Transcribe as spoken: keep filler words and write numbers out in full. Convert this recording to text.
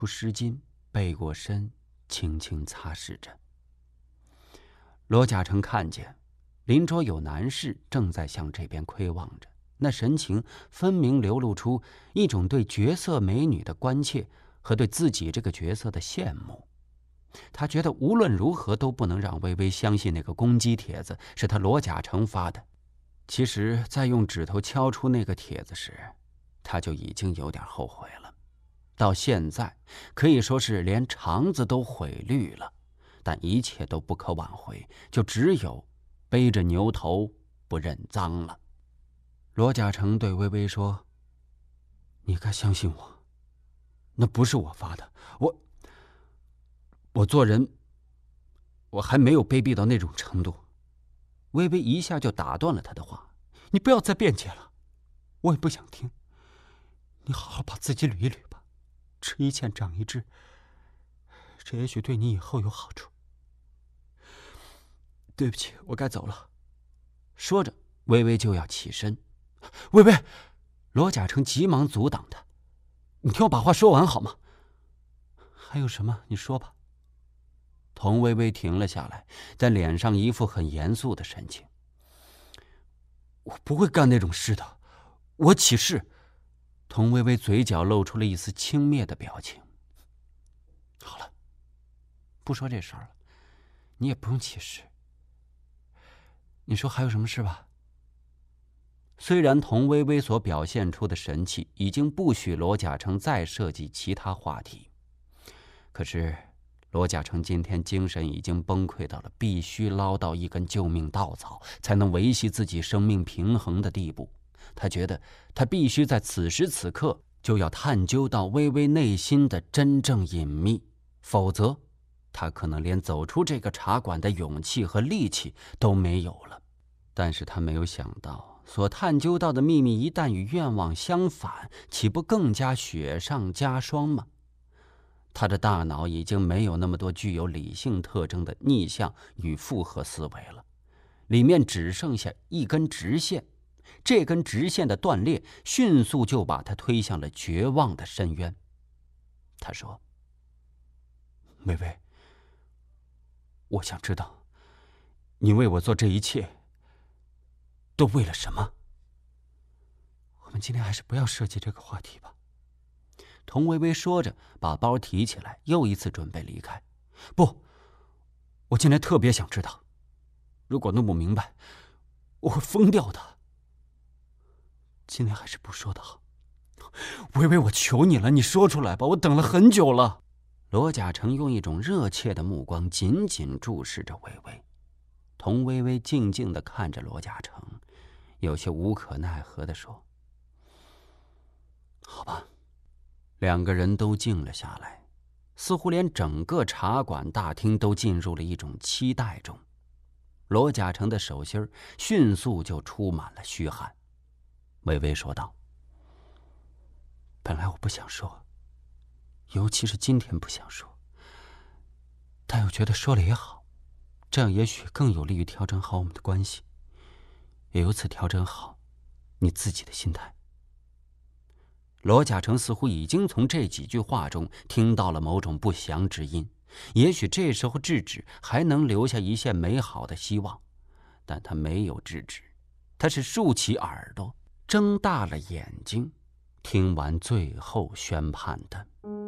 出湿巾，背过身，轻轻擦拭着。罗嘉诚看见邻桌有男士正在向这边窥望着，那神情分明流露出一种对绝色美女的关切和对自己这个角色的羡慕。他觉得无论如何都不能让微微相信那个攻击帖子是他罗嘉诚发的。其实在用指头敲出那个帖子时，他就已经有点后悔了。到现在可以说是连肠子都悔绿了，但一切都不可挽回，就只有背着牛头不认脏了。罗嘉诚对微微说：“你该相信我，那不是我发的，我我做人我还没有卑鄙到那种程度。”微微一下就打断了他的话：“你不要再辩解了，我也不想听。你好好把自己捋一捋吧，吃一堑长一智，这也许对你以后有好处。”“对不起，我该走了。”说着，微微就要起身。“微微！”罗嘉诚急忙阻挡他：“你听我把话说完好吗？”“还有什么？你说吧。”童微微停了下来，在脸上一副很严肃的神情。“我不会干那种事的，我起誓。”童微微嘴角露出了一丝轻蔑的表情。“好了，不说这事儿了，你也不用起誓。你说还有什么事吧？”虽然童微微所表现出的神气已经不许罗嘉诚再设计其他话题，可是罗嘉诚今天精神已经崩溃到了必须捞到一根救命稻草才能维系自己生命平衡的地步。他觉得他必须在此时此刻就要探究到微微内心的真正隐秘，否则他可能连走出这个茶馆的勇气和力气都没有了。但是他没有想到，所探究到的秘密一旦与愿望相反，岂不更加雪上加霜吗？他的大脑已经没有那么多具有理性特征的逆向与复合思维了，里面只剩下一根直线。这根直线的断裂迅速就把他推向了绝望的深渊。他说：“微微，我想知道，你为我做这一切都为了什么？”“我们今天还是不要涉及这个话题吧。”童微微说着，把包提起来，又一次准备离开。“不，我今天特别想知道，如果弄不明白，我会疯掉的。今天还是不说的好。微微，我求你了，你说出来吧，我等了很久了。”罗嘉诚用一种热切的目光紧紧注视着微微。童微微静静地看着罗嘉诚，有些无可奈何地说：“好吧。”两个人都静了下来，似乎连整个茶馆大厅都进入了一种期待中。罗嘉诚的手心迅速就出满了虚汗。微微说道：“本来我不想说，尤其是今天不想说，但又觉得说了也好，这样也许更有利于调整好我们的关系，也由此调整好你自己的心态。”罗嘉诚似乎已经从这几句话中听到了某种不祥之音，也许这时候制止还能留下一线美好的希望，但他没有制止，他是竖起耳朵，睁大了眼睛，听完最后宣判的。